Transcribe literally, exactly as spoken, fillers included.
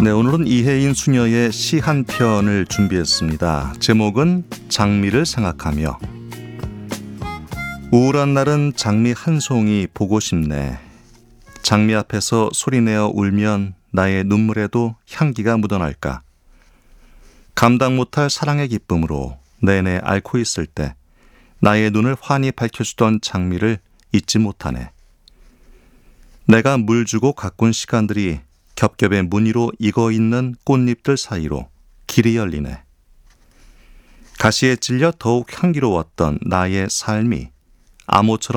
네, 오늘은 이혜인 수녀의 시 한 편을 준비했습니다. 제목은 장미를 생각하며. 우울한 날은 장미 한 송이 보고 싶네. 장미 앞에서 소리내어 울면 나의 눈물에도 향기가 묻어날까. 감당 못할 사랑의 기쁨으로 내내 앓고 있을 때 나의 눈을 환히 밝혀주던 장미를 잊지 못하네. 내가 물 주고 가꾼 시간들이 겹겹의 무늬로 익어있는 꽃잎들 사이로 길이 열리네. 가시에 찔려 더욱 향기로웠던 나의 삶이 암호처럼